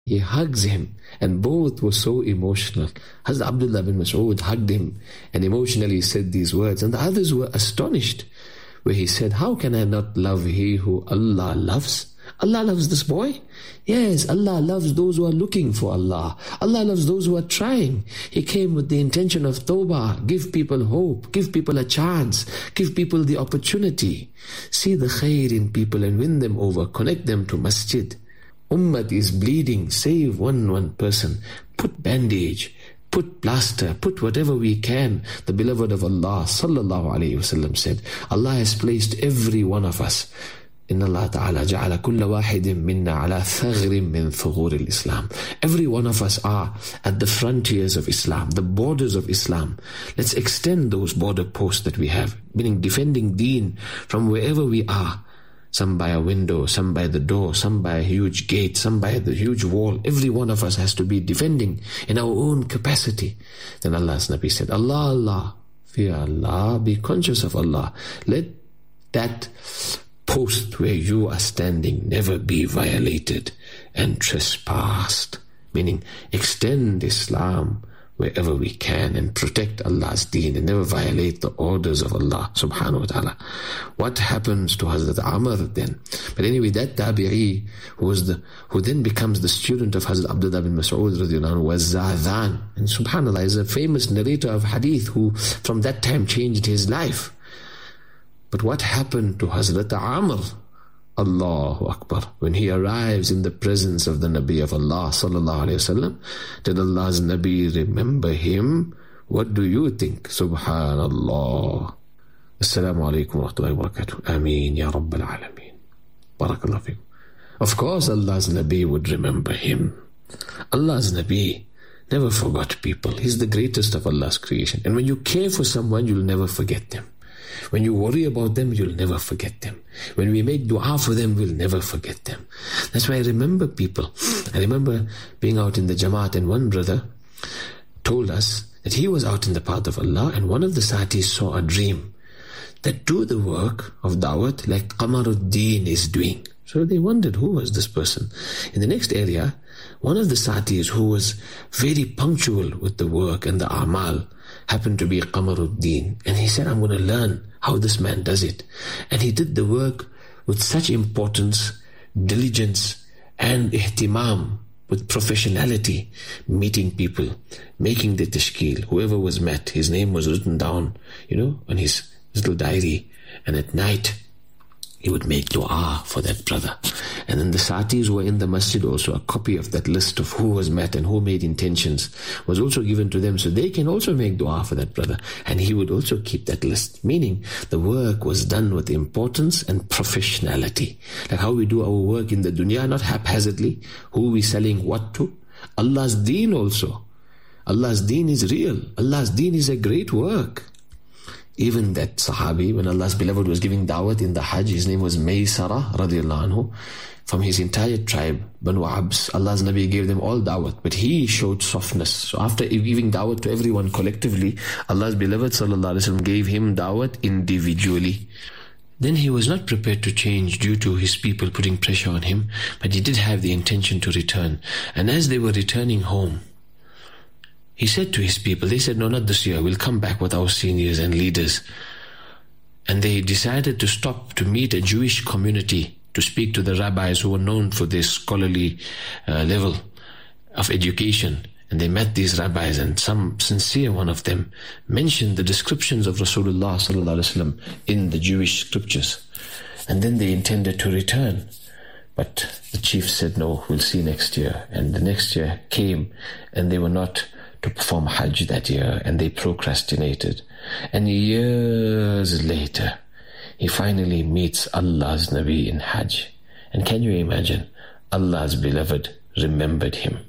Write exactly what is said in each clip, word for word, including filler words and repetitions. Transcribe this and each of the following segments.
he hugs him, and both were so emotional. Hazrat Abdullah bin Mas'ud hugged him and emotionally said these words, and the others were astonished, where he said, how can I not love he who Allah loves? Allah loves this boy? Yes, Allah loves those who are looking for Allah. Allah loves those who are trying. He came with the intention of tawbah, give people hope, give people a chance, give people the opportunity. See the khair in people and win them over, connect them to masjid. Ummah is bleeding, save one, one person. Put bandage, put plaster, put whatever we can. The beloved of Allah sallallahu alayhi wasallam said, Allah has placed every one of us. Inna Allah ta'ala ja'ala kulla wahidin minna ala thagrin min thughur al-Islam. Every one of us are at the frontiers of Islam, the borders of Islam. Let's extend those border posts that we have, meaning defending deen from wherever we are. Some by a window, some by the door, some by a huge gate, some by the huge wall. Every one of us has to be defending in our own capacity. Then Allah's Nabi said, Allah, Allah, fear Allah, be conscious of Allah. Let that post where you are standing never be violated and trespassed. Meaning, extend Islam wherever we can and protect Allah's deen and never violate the orders of Allah subhanahu wa ta'ala. What happens to Hazrat Amr then? But anyway, that Tabi'i who was the who then becomes the student of Hazrat Abdullah bin Mas'ud radiyallahu anhu was Za'adhan. And subhanAllah is a famous narrator of hadith who from that time changed his life. But what happened to Hazrat Amr? Allahu Akbar. When he arrives in the presence of the Nabi of Allah sallallahu alayhi wasallam, did Allah's Nabi remember him? What do you think? Subhanallah. Assalamu alaikum wa rahmatullahi wa barakatuh. Ameen ya Rabbil Alameen. Barakallahu feekum. Of course Allah's Nabi would remember him. Allah's Nabi never forgot people. He's the greatest of Allah's creation. And when you care for someone, you'll never forget them. When you worry about them, you'll never forget them. When we make dua for them, we'll never forget them. That's why I remember people. I remember being out in the Jamaat, and one brother told us that he was out in the path of Allah, and one of the Satis saw a dream that do the work of Dawat like Qamaruddin is doing. So they wondered, who was this person? In the next area, one of the Satis who was very punctual with the work and the amal happened to be Qamaruddin. And he said, I'm going to learn how this man does it. And he did the work with such importance, diligence, and ihtimam, with professionality, meeting people, making the tashkil. Whoever was met, his name was written down, you know, on his little diary. And at night, he would make dua for that brother. And then the Satis who were in the masjid also, a copy of that list of who was met and who made intentions was also given to them, so they can also make dua for that brother. And he would also keep that list. Meaning, the work was done with importance and professionality. Like how we do our work in the dunya, not haphazardly. Who we selling what to? Allah's deen also. Allah's deen is real. Allah's deen is a great work. Even that Sahabi, when Allah's beloved was giving da'wat in the Hajj, his name was Maysara radiyallahu anhu, from his entire tribe, Banu Abs, Allah's Nabi gave them all da'wat, but he showed softness. So after giving da'wat to everyone collectively, Allah's beloved sallallahu alaihi wasallam gave him da'wat individually. Then he was not prepared to change due to his people putting pressure on him, but he did have the intention to return. And as they were returning home, he said to his people, they said, no, not this year, we'll come back with our seniors and leaders. And they decided to stop to meet a Jewish community to speak to the rabbis who were known for their scholarly uh, level of education. And they met these rabbis, and some sincere one of them mentioned the descriptions of Rasulullah sallallahu alaihi wasallam in the Jewish scriptures. And then they intended to return. But the chief said, no, we'll see next year. And the next year came, and they were not to perform Hajj that year, and they procrastinated. And years later, he finally meets Allah's Nabi in Hajj. And can you imagine? Allah's beloved remembered him.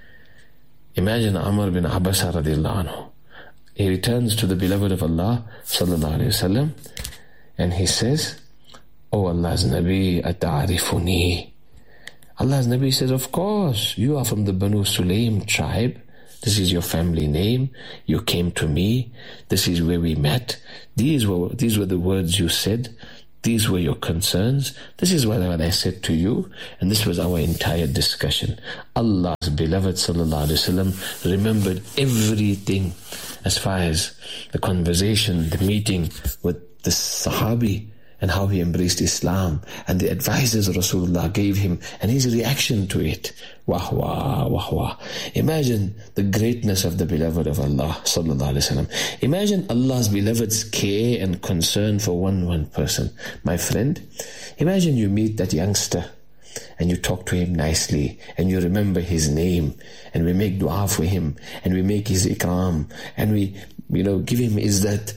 Imagine Amr bin Abasa radiallahu anhu. He returns to the beloved of Allah sallallahu alayhi wasallam, and he says, Oh Allah's Nabi, ata'arifuni. Allah's Nabi says, of course, you are from the Banu Sulaim tribe. This is your family name. You came to me. This is where we met. These were these were the words you said. These were your concerns. This is what I said to you. And this was our entire discussion. Allah's beloved sallallahu alaihi wasallam remembered everything as far as the conversation, the meeting with the Sahabi, and how he embraced Islam, and the advices Rasulullah gave him, and his reaction to it. Wah wah, wah wah. Imagine the greatness of the beloved of Allah sallallahu alaihi wasallam. Imagine Allah's beloved's care and concern for one one person. My friend, imagine you meet that youngster and you talk to him nicely, and you remember his name, and we make dua for him, and we make his ikram, and we, you know, give him izzat,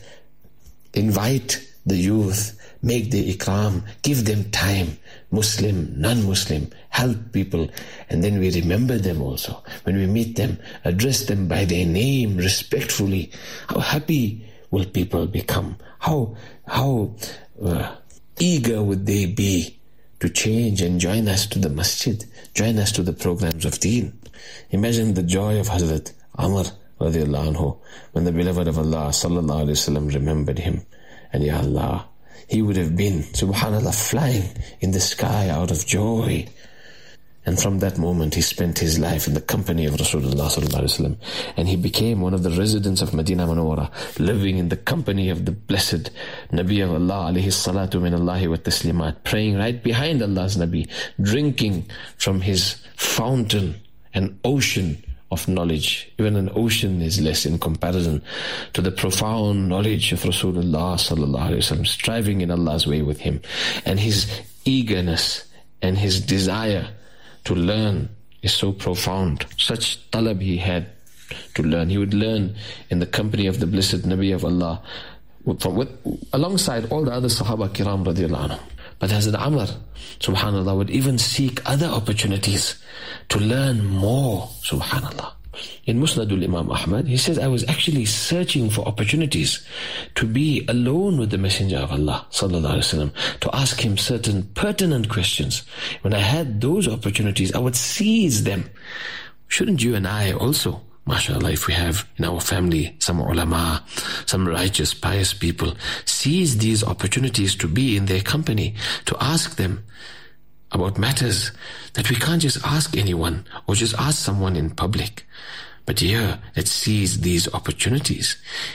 invite the youth, make the ikram, give them time, Muslim, non-Muslim, help people, and then we remember them also. When we meet them, address them by their name respectfully. How happy will people become? How, how uh, eager would they be to change and join us to the masjid, join us to the programs of deen. Imagine the joy of Hazrat Amr radiallahu anhu when the beloved of Allah sallallahu alaihi wasallam remembered him. And ya Allah, he would have been, subhanallah, flying in the sky out of joy. And from that moment, he spent his life in the company of Rasulullah sallallahu alaihi wasallam, and he became one of the residents of Medina Munawwara, living in the company of the blessed Nabi of Allah alayhi salatu min Allahi wa taslimat, praying right behind Allah's Nabi, drinking from his fountain, an ocean of knowledge. Even an ocean is less in comparison to the profound knowledge of Rasulullah sallallahu alaihi wasallam, striving in Allah's way with him, and his eagerness and his desire to learn is so profound. Such talab he had to learn. He would learn in the company of the blessed Nabi of Allah, from with, alongside all the other Sahaba Kiram radiallahu anhu. But Hazrat Amr, subhanallah, would even seek other opportunities to learn more, subhanallah. In Musnadul Imam Ahmad, he says, I was actually searching for opportunities to be alone with the Messenger of Allah sallallahu alaihi wasallam, to ask him certain pertinent questions. When I had those opportunities, I would seize them. Shouldn't you and I also, mashallah, if we have in our family some ulama, some righteous, pious people, seize these opportunities to be in their company, to ask them about matters that we can't just ask anyone or just ask someone in public. But here, let's seize these opportunities.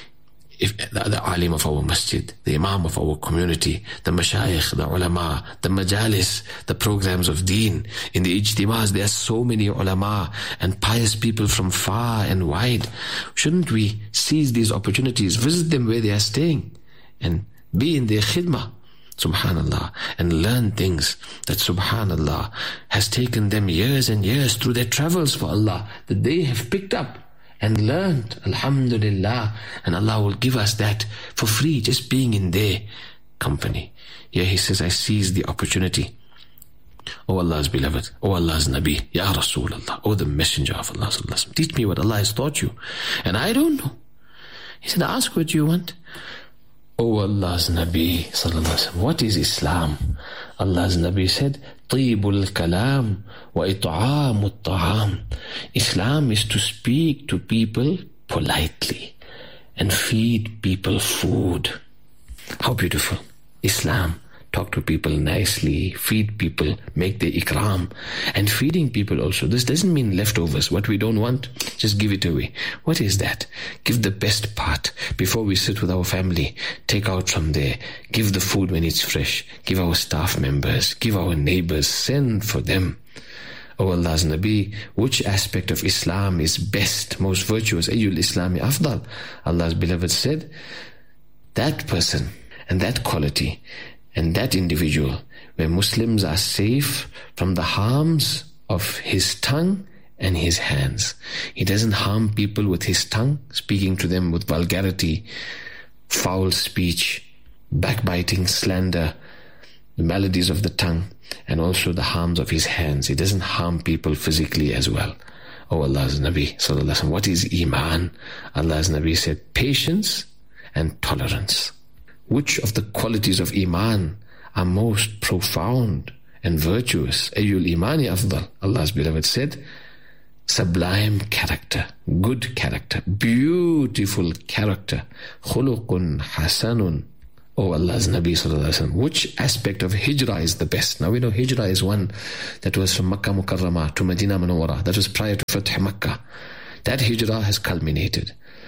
If the, the alim of our masjid, the imam of our community, the mashayikh, the ulama, the majalis, the programs of deen, in the ijtimas, there are so many ulama and pious people from far and wide. Shouldn't we seize these opportunities, visit them where they are staying, and be in their khidmah, subhanallah, and learn things that, subhanallah, has taken them years and years through their travels for Allah, that they have picked up and learned, alhamdulillah, and Allah will give us that for free, just being in their company. Here he says, I seize the opportunity. O Allah's beloved, O Allah's Nabi, Ya Rasulullah, O the Messenger of Allah sallallahu alaihi wasallam, teach me what Allah has taught you, and I don't know. He said, ask what you want. O Allah's Nabi sallallahu alaihi wasallam, what is Islam? Allah's Nabi said, Tayyibul kalam wa it'amut ta'am. Islam is to speak to people politely and feed people food. How beautiful. Islam. Talk to people nicely, feed people, make the ikram, and feeding people also. This doesn't mean leftovers. What we don't want, just give it away. What is that? Give the best part before we sit with our family. Take out from there. Give the food when it's fresh. Give our staff members. Give our neighbors. Send for them. O Allah's Nabi, which aspect of Islam is best, most virtuous? Ayyul Islami afdal. Allah's beloved said, that person and that quality and that individual, where Muslims are safe from the harms of his tongue and his hands. He doesn't harm people with his tongue, speaking to them with vulgarity, foul speech, backbiting, slander, the maladies of the tongue, and also the harms of his hands. He doesn't harm people physically as well. Oh Allah's Nabi sallallahu alaihi wasallam, what is Iman? Allah's Nabi said, patience and tolerance. Which of the qualities of Iman are most profound and virtuous? Ayyul Imani afdal. Allah's beloved said, sublime character, good character, beautiful character. Khuluqun hasanun. Oh Allah's Nabi Sallallahu Alaihi Wasallam, which aspect of hijrah is the best? Now we know hijrah is one that was from Makkah Mukarramah to Medina Munawwarah. That was prior to Fath Makkah. That hijrah has culminated.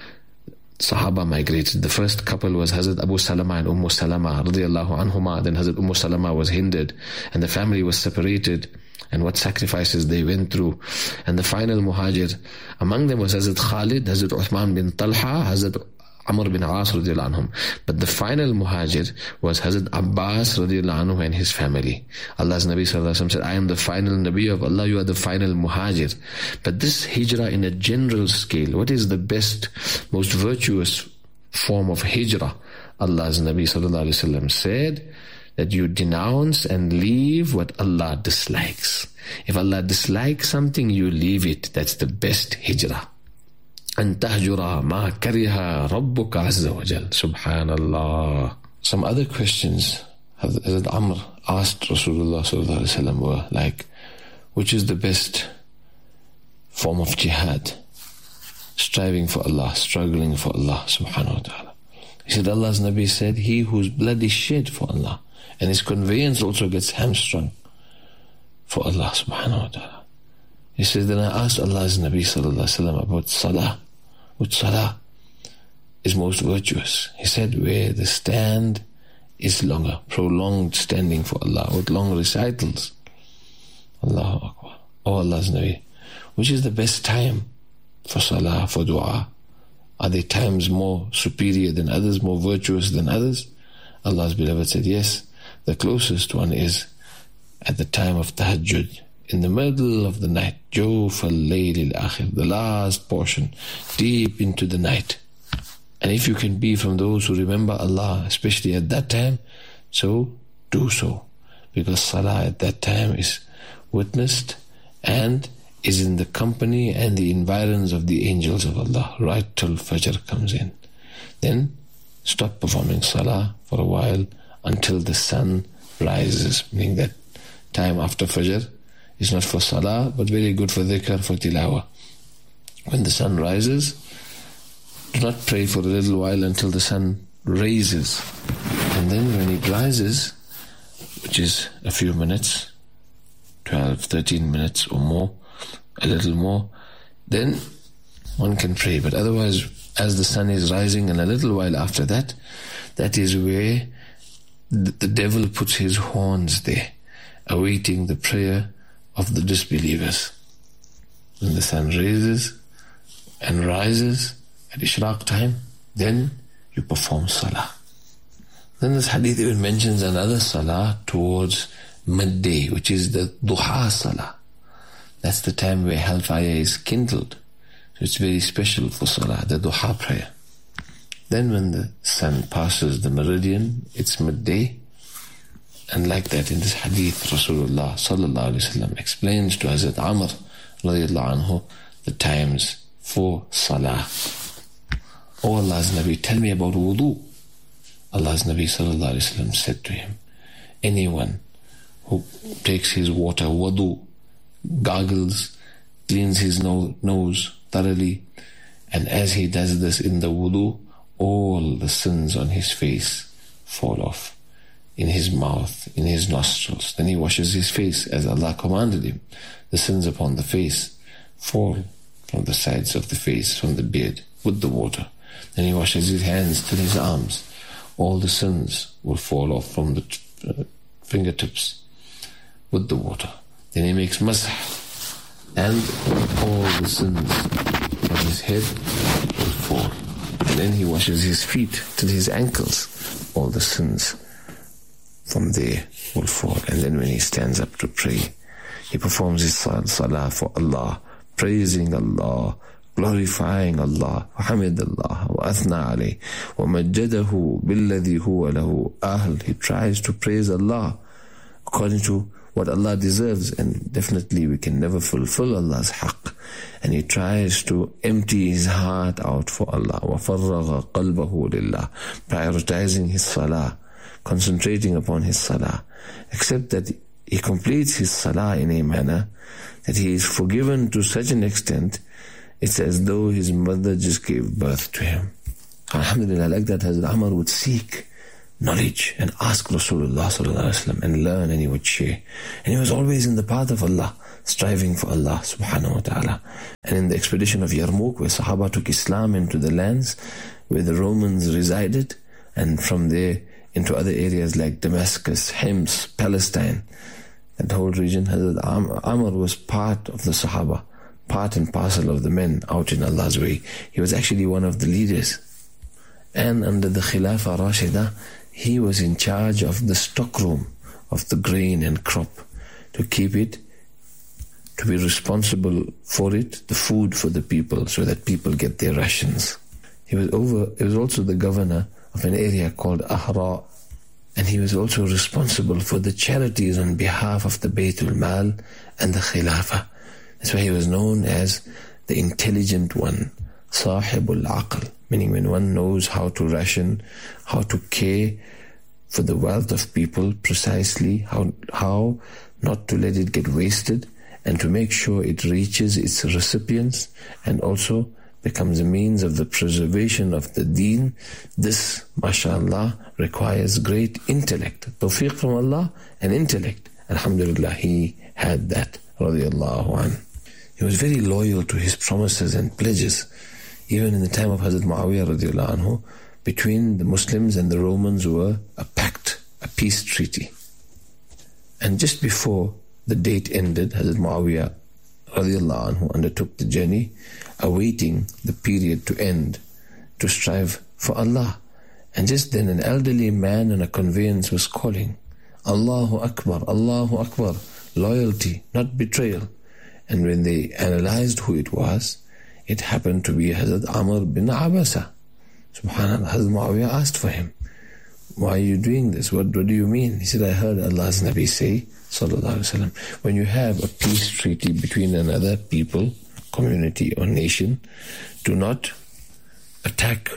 Sahaba migrated. The first couple was Hazrat Abu Salama and Umm Salama radiyallahu anhuma. Then Hazrat Umm Salama was hindered and the family was separated, and what sacrifices they went through. And the final muhajir among them was Hazrat Khalid, Hazrat Uthman bin Talha, Hazrat Amr bin As radiyallahu anhum. But the final muhajir was Hazrat Abbas radiyallahu anhu and his family. Allah's Nabi Sallallahu Alaihi Wasallam said, I am the final Nabi of Allah, you are the final muhajir. But this hijrah in a general scale, what is the best, most virtuous form of hijrah? Allah's Nabi Sallallahu Alaihi Wasallam said that you denounce and leave what Allah dislikes. If Allah dislikes something, you leave it. That's the best hijrah. أن تهجر ما كره ربك عز وجل. Subhanallah. Some other questions Hazrat Amr asked Rasulullah Sallallahu Alaihi Wasallam were like, which is the best form of jihad? Striving for Allah, struggling for Allah Subhanahu wa Ta'ala. He said, Allah's Nabi said, he whose blood is shed for Allah, and his conveyance also gets hamstrung for Allah Subhanahu wa Ta'ala. He says, then I asked Allah's Nabi Sallallahu Alaihi Wasallam about salah. Which salah is most virtuous? He said, where the stand is longer, prolonged standing for Allah, with long recitals. Allahu Akbar. Oh Allah's Nabi, which is the best time for salah, for dua? Are there times more superior than others, more virtuous than others? Allah's beloved said, yes, the closest one is at the time of tahajjud, in the middle of the night, Jawf al-Layl al-Akhir, the last portion, deep into the night. And if you can be from those who remember Allah, especially at that time, so do so. Because salah at that time is witnessed and is in the company and the environs of the angels of Allah, right till Fajr comes in. Then stop performing salah for a while until the sun rises, meaning that time after Fajr is not for salah, but very good for dhikr, for tilawah. When the sun rises, do not pray for a little while until the sun rises. And then when it rises, which is a few minutes, twelve, thirteen minutes or more, a little more, then one can pray. But otherwise, as the sun is rising and a little while after that, that is where the devil puts his horns there, awaiting the prayer of the disbelievers. When the sun rises and rises at Ishraq time, then you perform salah. Then this hadith even mentions another salah towards midday, which is the duha salah. That's the time where hellfire is kindled. So it's very special for salah, the duha prayer. Then when the sun passes the meridian, it's midday. And like that, in this hadith, Rasulullah Sallallahu Alaihi Wasallam explains to Hazrat Amr radiyallahu anhu the times for salah. Oh Allah's Nabi, tell me about wudu. Allah's Nabi Sallallahu Alaihi Wasallam said to him, anyone who takes his water, wudu, gargles, cleans his no- nose thoroughly, and as he does this in the wudu, all the sins on his face fall off. In his mouth, in his nostrils. Then he washes his face as Allah commanded him. The sins upon the face fall from the sides of the face, from the beard, with the water. Then he washes his hands to his arms. All the sins will fall off from the uh, fingertips with the water. Then he makes masah, and all the sins on his head will fall. And then he washes his feet to his ankles. All the sins from there will fall. And then when he stands up to pray, he performs his salah for Allah, praising Allah, glorifying Allah, وحمد الله وأثنى عليه ومجده بالذي هو له أهل. He tries to praise Allah according to what Allah deserves, and definitely we can never fulfill Allah's haqq. And he tries to empty his heart out for Allah. وَفَرَّغَ قَلْبَهُ لِلَّهِ, prioritizing his salah, concentrating upon his salah, except that he completes his salah in a manner that he is forgiven to such an extent, it's as though his mother just gave birth to him. Alhamdulillah, like that Hazrat Amr would seek knowledge and ask Rasulullah sallallahu alaihi wasallam and learn, and he would share. And he was always in the path of Allah, striving for Allah subhanahu wa ta'ala. And in the expedition of Yarmouk, where Sahaba took Islam into the lands where the Romans resided, and from there into other areas like Damascus, Hims, Palestine, that whole region, Hazrat Amr was part of the Sahaba, part and parcel of the men out in Allah's way. He was actually one of the leaders. And under the Khilafah Rashida, he was in charge of the stockroom of the grain and crop, to keep it, to be responsible for it, the food for the people, so that people get their rations. He was over. He was also the governor of an area called Ahra, and he was also responsible for the charities on behalf of the Baytul Mal and the Khilafah. That's why he was known as the intelligent one, Sahibul Aql, meaning when one knows how to ration, how to care for the wealth of people precisely, how how not to let it get wasted, and to make sure it reaches its recipients, and also becomes a means of the preservation of the deen. This, mashallah, requires great intellect, tawfiq from Allah and intellect. Alhamdulillah, he had that, radiallahu anhu. He was very loyal to his promises and pledges. Even in the time of Hazrat Muawiyah radiallahu anhu, between the Muslims and the Romans were a pact, a peace treaty. And just before the date ended, Hazrat Muawiyah radiallahu anhu undertook the journey, awaiting the period to end, to strive for Allah. And just then an elderly man on a conveyance was calling, Allahu Akbar, Allahu Akbar, loyalty, not betrayal. And when they analyzed who it was, it happened to be Hazrat Amr bin Abasa. Subhanallah, Hazrat Muawiyah asked for him, why are you doing this? What, what do you mean? He said, I heard Allah's Nabi say, sallallahu alaihi wasallam, when you have a peace treaty between another people, community or nation, do not attack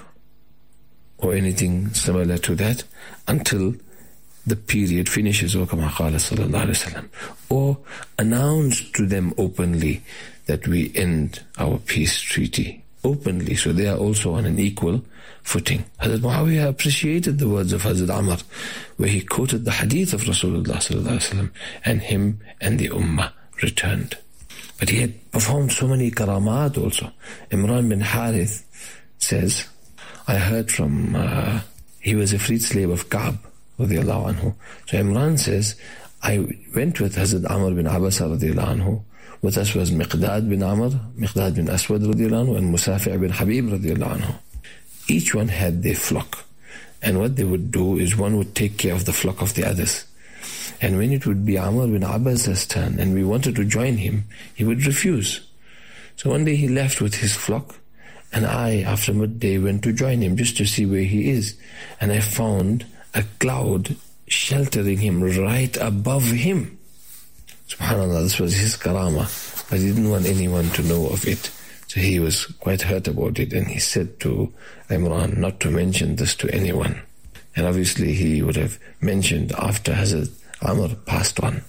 or anything similar to that until the period finishes, or kama qala sallallahu alaihi wasallam, or announce to them openly that we end our peace treaty openly, so they are also on an equal footing. Hazrat Muawiyah appreciated the words of Hazrat Amr, where he quoted the hadith of Rasulullah sallallahu alaihi wasallam, and him and the ummah returned. But he had performed so many karamat also. Imran bin Harith says, I heard from, uh, he was a freed slave of Ka'b radiallahu anhu. So Imran says, I went with Hazrat Amr bin Abasa radiallahu anhu. With us was Miqdad bin Amr, Miqdad bin Aswad radiallahu anhu, and Musafi' bin Habib radiallahu anhu. Each one had their flock. And what they would do is one would take care of the flock of the others. And when it would be Amr bin Abbasa's turn and we wanted to join him, he would refuse. So one day he left with his flock, and I, after midday, went to join him just to see where he is. And I found a cloud sheltering him right above him. Subhanallah, this was his karama, but he didn't want anyone to know of it. So he was quite hurt about it, and he said to Imran not to mention this to anyone. And obviously he would have mentioned after Hazrat Amr passed on.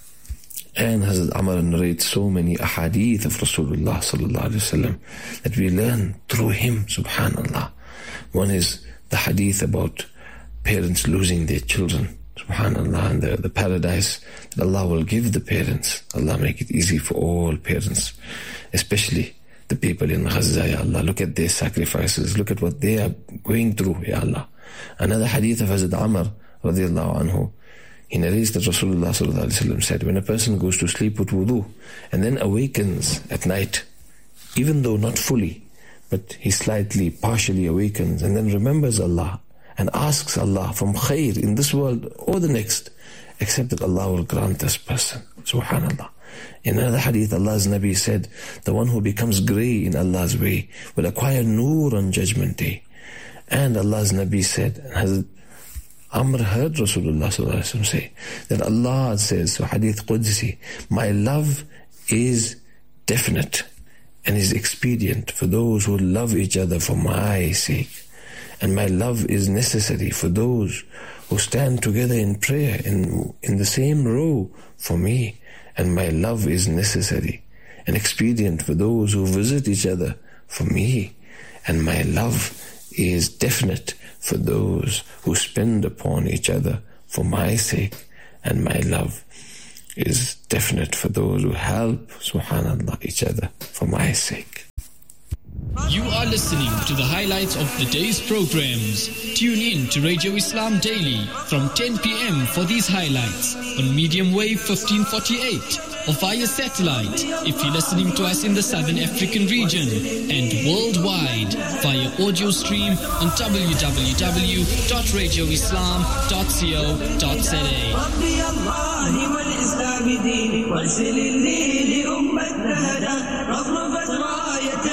And Hazrat Amr narrates so many ahadith of Rasulullah sallallahu alaihi wasallam that we learn through him, subhanallah. One is the hadith about parents losing their children, subhanallah, and the, the paradise that Allah will give the parents. Allah make it easy for all parents, especially the people in Gaza, Ya Allah. Look at their sacrifices, look at what they are going through, Ya Allah. Another hadith of Hazrat Amr radiallahu anhu, he narrates that Rasulullah sallallahu alaihi wasallam said, when a person goes to sleep with wudu and then awakens at night, even though not fully, but he slightly, partially awakens, and then remembers Allah and asks Allah from khair in this world or the next, except that Allah will grant this person. Subhanallah. In another hadith, Allah's Nabi said, the one who becomes grey in Allah's way will acquire nur on Judgment Day. And Allah's Nabi said, and Hazrat Amr heard Rasulullah sallallahu alaihi wasallam say, that Allah says, so hadith Qudsi, my love is definite and is expedient for those who love each other for my sake. And my love is necessary for those who stand together in prayer in, in the same row for me. And my love is necessary and expedient for those who visit each other for me. And my love is definite for those who spend upon each other for my sake, and my love is definite for those who help, subhanallah, each other for my sake. You are listening to the highlights of the day's programs. Tune in to Radio Islam Daily from ten p.m. for these highlights on medium wave fifteen forty-eight or via satellite if you're listening to us in the Southern African region, and worldwide via audio stream on w w w dot radio islam dot co dot za.